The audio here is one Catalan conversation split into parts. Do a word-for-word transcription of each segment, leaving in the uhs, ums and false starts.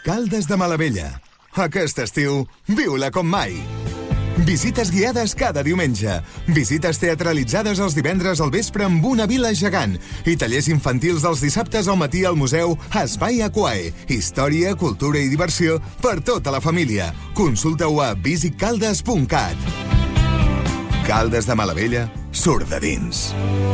Caldes de Malavella. Aquest estiu, viu-la com mai. Visites guiades cada diumenge, visites teatralitzades els divendres al vespre amb una vila gegant i tallers infantils els dissabtes al matí al museu Espai Aquae. Història, cultura i diversió per tota la família. Consulta-ho a visit caldes punt cat. Caldes de Malavella surt de dins.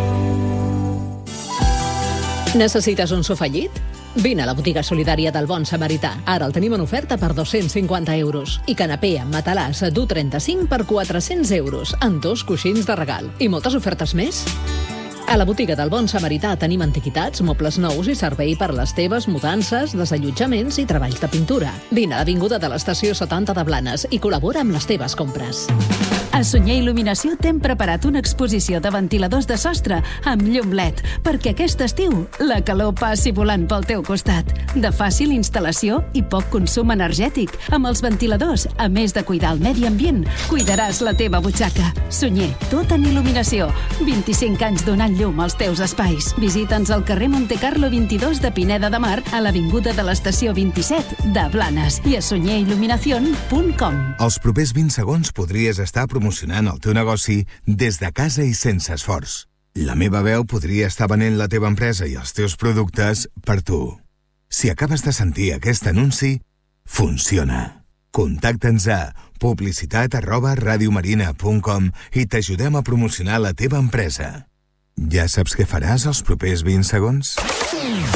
Necessites un sofallit? Vine a la botiga solidària del Bon Samarità. Ara el tenim en oferta per dos-cents cinquanta euros. I canapé amb matalàs d'u trenta-cinc per quatre-cents euros, amb dos coixins de regal. I moltes ofertes més. A la botiga del Bon Samarità tenim antiguitats, mobles nous i servei per les teves mudances, desallotjaments i treballs de pintura. Vine a l'avinguda de l'estació setanta de Blanes i col·labora amb les teves compres. A Sunyer Il·luminació t'hem preparat una exposició de ventiladors de sostre amb llum L E D, perquè aquest estiu la calor passi volant pel teu costat. De fàcil instal·lació i poc consum energètic. Amb els ventiladors, a més de cuidar el medi ambient, cuidaràs la teva butxaca. Sunyer, tot en il·luminació. vint-i-cinc anys donant llum als teus espais. Visita'ns al carrer Montecarlo vint-i-dos de Pineda de Mar, a l'avinguda de l'estació vint-i-set de Blanes i a sunyer il·luminación punt com. Els propers vint segons podries estar promocionant el teu negoci des de casa i sense esforç. La meva veu podria estar venent la teva empresa i els teus productes per tu. Si acabes de sentir aquest anunci, funciona. Contacta'ns a publicitat arroba radiomarina punt com i t'ajudem a promocionar la teva empresa. Ja saps què faràs els propers vint segons?